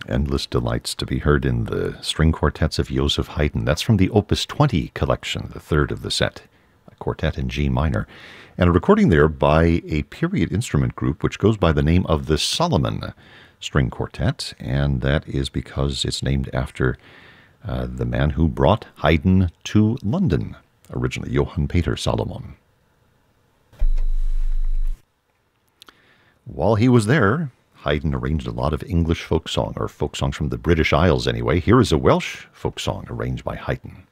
Endless delights to be heard in the string quartets of Joseph Haydn. That's from the Opus 20 collection, the third of the set, a quartet in G minor. And a recording there by a period instrument group which goes by the name of the Solomon String Quartet, and that is because it's named after the man who brought Haydn to London, originally, Johann Peter Salomon. While he was there, Haydn arranged a lot of English folk song, or folk songs from the British Isles anyway. Here is a Welsh folk song arranged by Haydn.